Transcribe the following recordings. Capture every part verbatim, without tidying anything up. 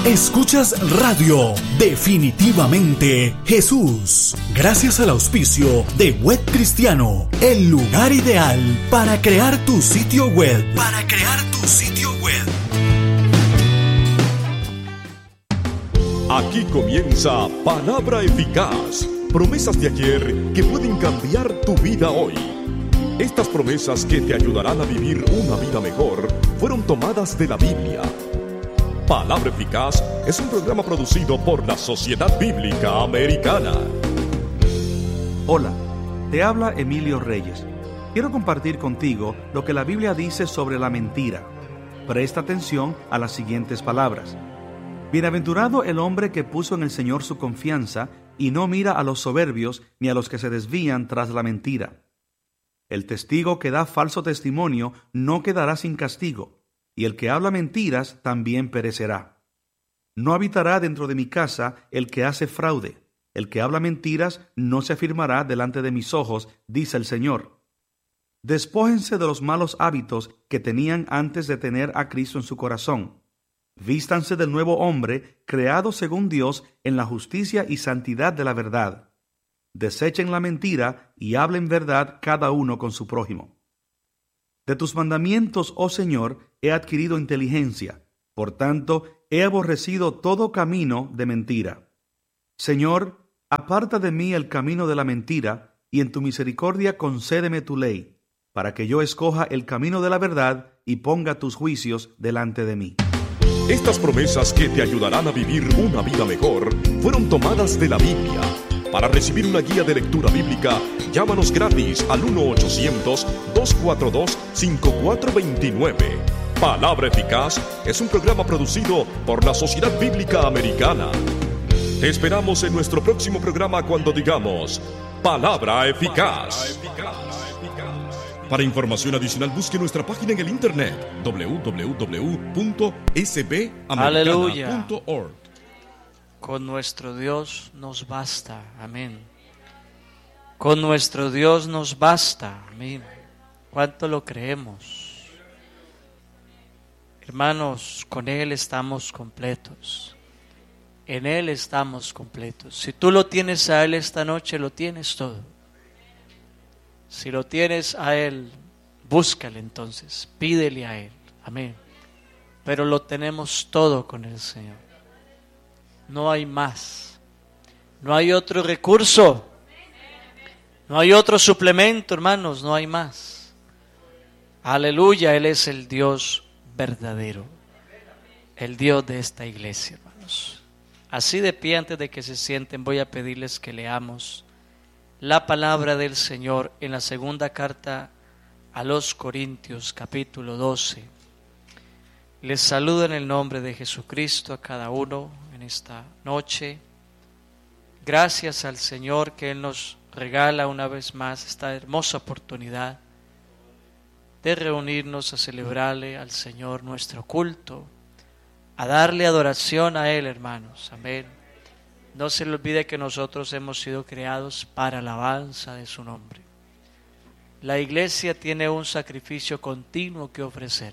Escuchas Radio Definitivamente Jesús. Gracias al auspicio de Web Cristiano, el lugar ideal para crear tu sitio web. Para crear tu sitio web. Aquí comienza Palabra Eficaz. Promesas de ayer que pueden cambiar tu vida hoy. Estas promesas que te ayudarán a vivir una vida mejor fueron tomadas de la Biblia. Palabra Eficaz es un programa producido por la Sociedad Bíblica Americana. Hola, te habla Emilio Reyes. Quiero compartir contigo lo que la Biblia dice sobre la mentira. Presta atención a las siguientes palabras. Bienaventurado el hombre que puso en el Señor su confianza y no mira a los soberbios ni a los que se desvían tras la mentira. El testigo que da falso testimonio no quedará sin castigo, y el que habla mentiras también perecerá. No habitará dentro de mi casa el que hace fraude. El que habla mentiras no se afirmará delante de mis ojos, dice el Señor. Despójense de los malos hábitos que tenían antes de tener a Cristo en su corazón. Vístanse del nuevo hombre, creado según Dios en la justicia y santidad de la verdad. Desechen la mentira y hablen verdad cada uno con su prójimo. De tus mandamientos, oh Señor, he adquirido inteligencia. Por tanto, he aborrecido todo camino de mentira. Señor, aparta de mí el camino de la mentira, y en tu misericordia concédeme tu ley, para que yo escoja el camino de la verdad y ponga tus juicios delante de mí. Estas promesas que te ayudarán a vivir una vida mejor fueron tomadas de la Biblia. Para recibir una guía de lectura bíblica, llámanos gratis al uno ochocientos, dos cuatro dos, cinco cuatro dos nueve. Palabra Eficaz es un programa producido por la Sociedad Bíblica Americana. Te esperamos en nuestro próximo programa cuando digamos Palabra Eficaz. Para información adicional, busque nuestra página en el internet doble u doble u doble u punto s b americana punto org. Con nuestro Dios nos basta, amén. Con nuestro Dios nos basta, amén. ¿Cuánto lo creemos? Hermanos, con Él estamos completos. En Él estamos completos. Si tú lo tienes a Él esta noche, lo tienes todo. Si lo tienes a Él, búscale entonces, pídele a Él, amén. Pero lo tenemos todo con el Señor. No hay más. No hay otro recurso. No hay otro suplemento, hermanos, no hay más. Aleluya, Él es el Dios verdadero. El Dios de esta iglesia, hermanos. Así de pie, antes de que se sienten, voy a pedirles que leamos la palabra del Señor en la segunda carta a los Corintios, capítulo doce. Les saludo en el nombre de Jesucristo a cada uno en esta noche. Gracias al Señor que Él nos regala una vez más esta hermosa oportunidad de reunirnos a celebrarle al Señor nuestro culto, a darle adoración a Él, hermanos. Amén. No se le olvide que nosotros hemos sido creados para alabanza de su nombre. La iglesia tiene un sacrificio continuo que ofrecer.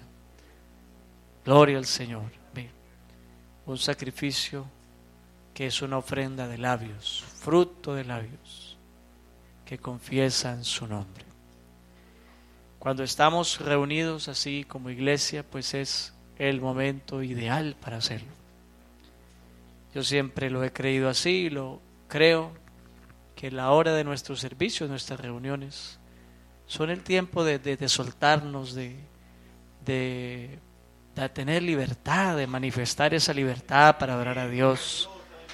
Gloria al Señor. Amén. Un sacrificio que es una ofrenda de labios, fruto de labios, que confiesan su nombre. Cuando estamos reunidos así como iglesia, pues es el momento ideal para hacerlo. Yo siempre lo he creído así, lo creo, que la hora de nuestro servicio, nuestras reuniones, son el tiempo de, de, de soltarnos, de, de, de tener libertad, de manifestar esa libertad para adorar a Dios.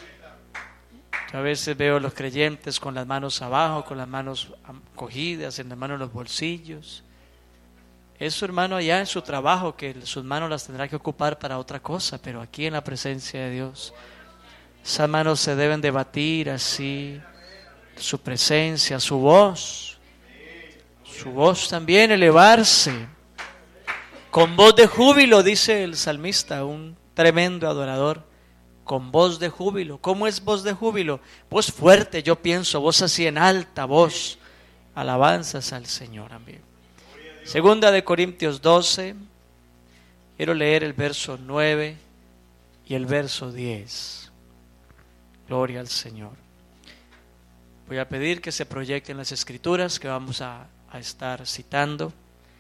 Yo a veces veo a los creyentes con las manos abajo, con las manos cogidas, en las manos en los bolsillos. Eso, hermano, allá en su trabajo, que sus manos las tendrá que ocupar para otra cosa, pero aquí en la presencia de Dios, esas manos se deben de batir así, su presencia, su voz, su voz también elevarse, con voz de júbilo, dice el salmista, un tremendo adorador, con voz de júbilo. ¿Cómo es voz de júbilo? Voz fuerte, yo pienso, voz así en alta voz, alabanzas al Señor, amén. Segunda de Corintios doce, quiero leer el verso nueve y el verso diez. Gloria al Señor. Voy a pedir que se proyecten las escrituras que vamos a, a estar citando.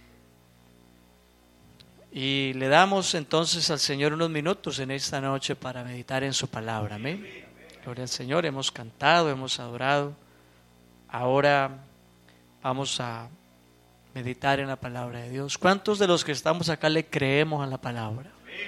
Y le damos entonces al Señor unos minutos en esta noche para meditar en su palabra. Amén. Gloria al Señor. Hemos cantado, hemos adorado. Ahora vamos a meditar en la palabra de Dios. ¿Cuántos de los que estamos acá le creemos a la palabra?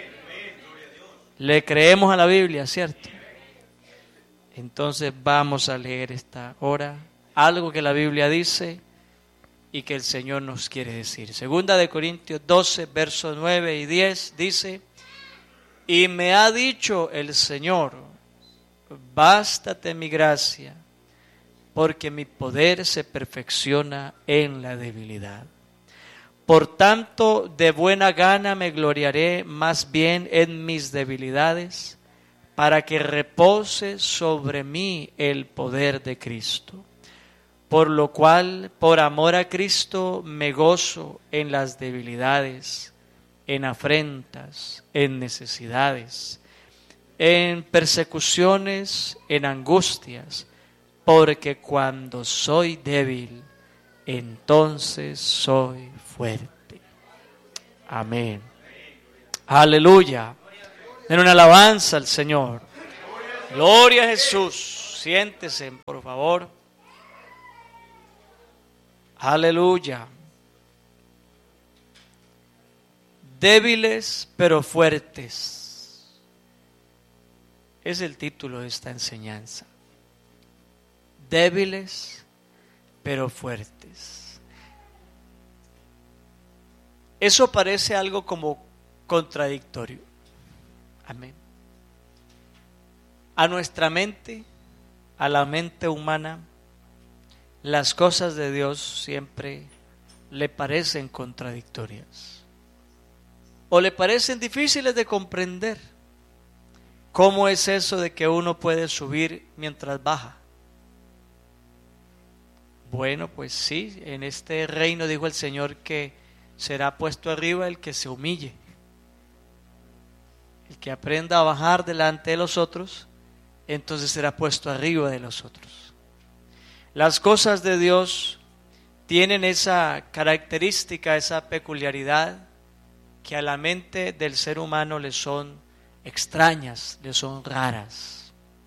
Le creemos a la Biblia, ¿cierto? Entonces vamos a leer esta hora algo que la Biblia dice y que el Señor nos quiere decir. Segunda de Corintios doce, versos nueve y diez dice: y me ha dicho el Señor, bástate mi gracia, porque mi poder se perfecciona en la debilidad. Por tanto, de buena gana me gloriaré más bien en mis debilidades, para que repose sobre mí el poder de Cristo. Por lo cual, por amor a Cristo, me gozo en las debilidades, en afrentas, en necesidades, en persecuciones, en angustias, porque cuando soy débil, entonces soy fuerte. Amén. Aleluya. Den una alabanza al Señor. Gloria a Jesús. Siéntese, por favor. Aleluya. Débiles pero fuertes. Es el título de esta enseñanza. Débiles pero fuertes. Eso parece algo como contradictorio. Amén. A nuestra mente, a la mente humana, las cosas de Dios siempre le parecen contradictorias o le parecen difíciles de comprender. ¿Cómo es eso de que uno puede subir mientras baja? Bueno, pues sí, en este reino dijo el Señor que será puesto arriba el que se humille, el que aprenda a bajar delante de los otros, entonces será puesto arriba de los otros. Las cosas de Dios tienen esa característica, esa peculiaridad que a la mente del ser humano le son extrañas, le son raras.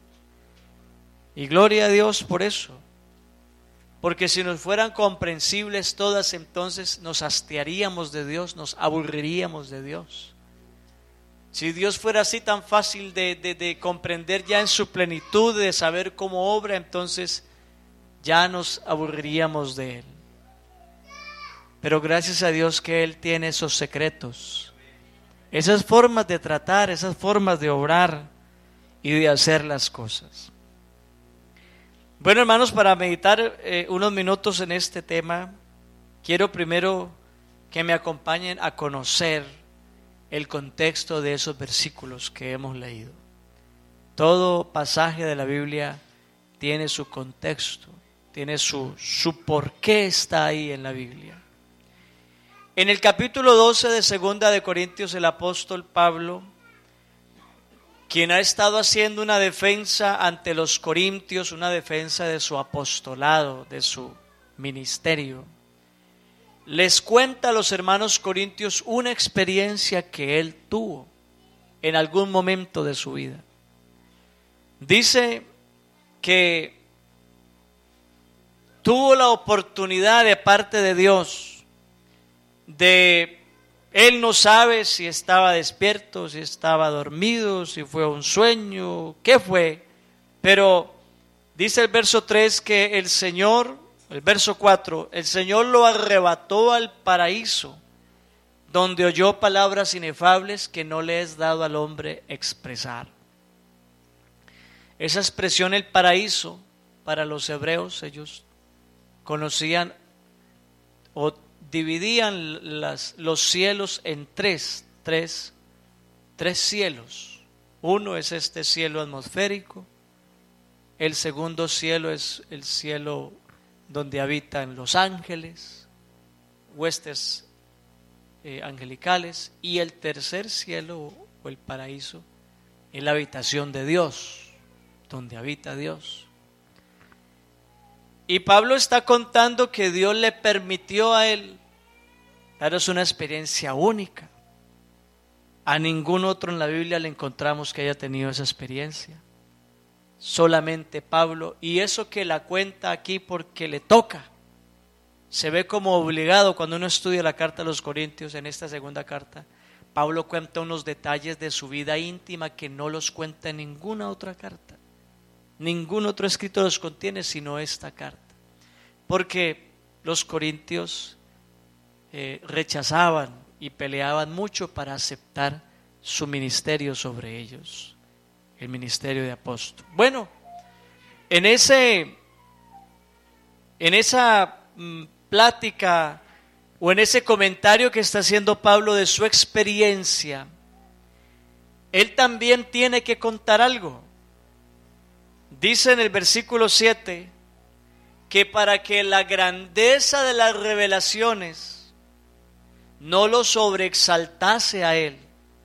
Y gloria a Dios por eso, porque si nos fueran comprensibles todas, entonces nos hastiaríamos de Dios, nos aburriríamos de Dios. Si Dios fuera así tan fácil de, de, de comprender ya en su plenitud, de saber cómo obra, entonces ya nos aburriríamos de Él. Pero gracias a Dios que Él tiene esos secretos, esas formas de tratar, esas formas de obrar y de hacer las cosas. Bueno, hermanos, para meditar eh, unos minutos en este tema, quiero primero que me acompañen a conocer el contexto de esos versículos que hemos leído. Todo pasaje de la Biblia tiene su contexto, tiene su, su por qué está ahí en la Biblia. En el capítulo doce de Segunda de Corintios, el apóstol Pablo, quien ha estado haciendo una defensa ante los corintios, una defensa de su apostolado, de su ministerio, les cuenta a los hermanos corintios una experiencia que él tuvo en algún momento de su vida. Dice que tuvo la oportunidad de parte de Dios de, él no sabe si estaba despierto, si estaba dormido, si fue un sueño, qué fue, pero dice el verso tres que el Señor, el verso cuatro, el Señor lo arrebató al paraíso, donde oyó palabras inefables que no le es dado al hombre expresar. Esa expresión, el paraíso, para los hebreos, ellos conocían o dividían las, los cielos en tres, tres, tres cielos. Uno es este cielo atmosférico, el segundo cielo es el cielo donde habitan los ángeles, huestes eh, angelicales, y el tercer cielo o el paraíso es la habitación de Dios, donde habita Dios. Y Pablo está contando que Dios le permitió a él daros una experiencia única. A ningún otro en la Biblia le encontramos que haya tenido esa experiencia. Solamente Pablo, y eso que la cuenta aquí porque le toca. Se ve como obligado cuando uno estudia la carta a los Corintios, en esta segunda carta. Pablo cuenta unos detalles de su vida íntima que no los cuenta en ninguna otra carta. Ningún otro escrito los contiene sino esta carta. Porque los corintios eh, rechazaban y peleaban mucho para aceptar su ministerio sobre ellos, el ministerio de apóstol. Bueno, en ese, en esa mm, plática o en ese comentario que está haciendo Pablo de su experiencia, él también tiene que contar algo. Dice en el versículo siete que para que la grandeza de las revelaciones no lo sobreexaltase a él,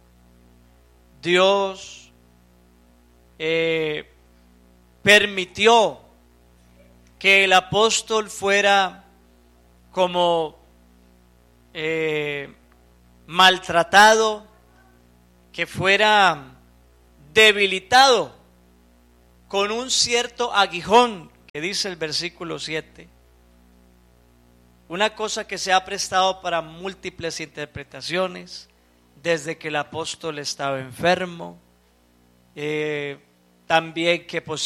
Dios eh, permitió que el apóstol fuera como eh, maltratado, que fuera debilitado con un cierto aguijón, que dice el versículo siete. Una cosa que se ha prestado para múltiples interpretaciones, desde que el apóstol estaba enfermo, eh, también que posiblemente